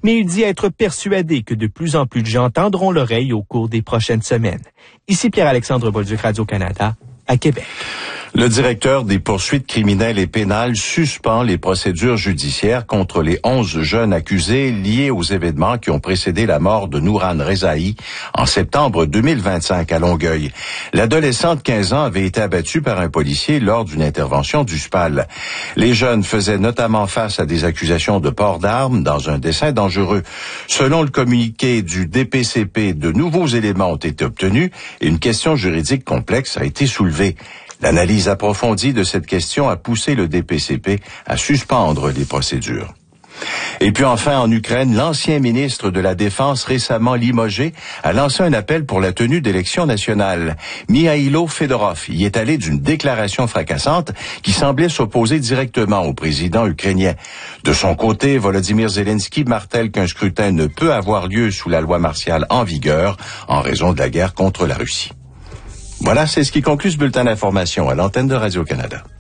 mais il dit être persuadé que de plus en plus de gens tendront l'oreille au cours des prochaines semaines. Ici Pierre-Alexandre Bolduc, Radio-Canada, à Québec. Le directeur des poursuites criminelles et pénales suspend les procédures judiciaires contre les 11 jeunes accusés liés aux événements qui ont précédé la mort de Nourhan Rezaï en septembre 2025 à Longueuil. L'adolescent de 15 ans avait été abattu par un policier lors d'une intervention du SPAL. Les jeunes faisaient notamment face à des accusations de port d'armes dans un dessin dangereux. Selon le communiqué du DPCP, de nouveaux éléments ont été obtenus et une question juridique complexe a été soulevée. L'analyse approfondie de cette question a poussé le DPCP à suspendre les procédures. Et puis enfin, en Ukraine, l'ancien ministre de la Défense récemment limogé a lancé un appel pour la tenue d'élections nationales. Mikhailo Fedorov y est allé d'une déclaration fracassante qui semblait s'opposer directement au président ukrainien. De son côté, Volodymyr Zelensky martèle qu'un scrutin ne peut avoir lieu sous la loi martiale en vigueur en raison de la guerre contre la Russie. Voilà, c'est ce qui conclut ce bulletin d'information à l'antenne de Radio-Canada.